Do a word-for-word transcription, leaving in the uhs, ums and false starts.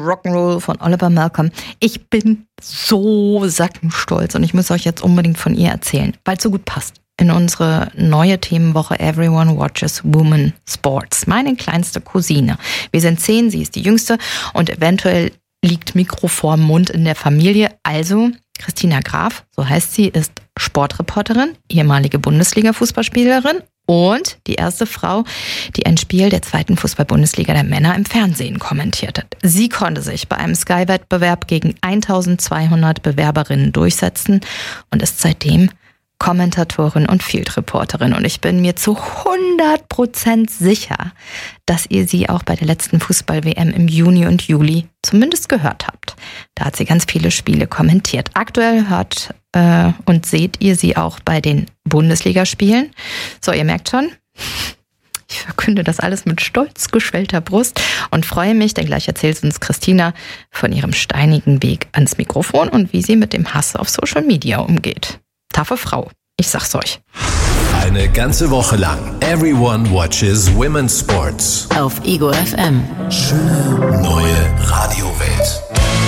Rock'n'Roll von Oliver Malcolm. Ich bin so sackenstolz und ich muss euch jetzt unbedingt von ihr erzählen, weil es so gut passt in unsere neue Themenwoche Everyone Watches Women Sports. Meine kleinste Cousine. Wir sind zehn, sie ist die jüngste und eventuell liegt Mikro vorm Mund in der Familie. Also Christina Graf, so heißt sie, ist Sportreporterin, ehemalige Bundesliga-Fußballspielerin und die erste Frau, die ein Spiel der zweiten Fußball-Bundesliga der Männer im Fernsehen kommentiert hat. Sie konnte sich bei einem Sky-Wettbewerb gegen eintausendzweihundert Bewerberinnen durchsetzen und ist seitdem Kommentatorin und Field-Reporterin. Und ich bin mir zu hundert Prozent sicher, dass ihr sie auch bei der letzten Fußball-W M im Juni und Juli zumindest gehört habt. Da hat sie ganz viele Spiele kommentiert. Aktuell hört äh, und seht ihr sie auch bei den Bundesligaspielen. So, ihr merkt schon, ich verkünde das alles mit stolz geschwellter Brust und freue mich, denn gleich erzählt uns Christina von ihrem steinigen Weg ans Mikrofon und wie sie mit dem Hass auf Social Media umgeht. Taffe Frau, ich sag's euch. Eine ganze Woche lang Everyone Watches Women's Sports auf Ego F M. Schöne neue Radiowelt.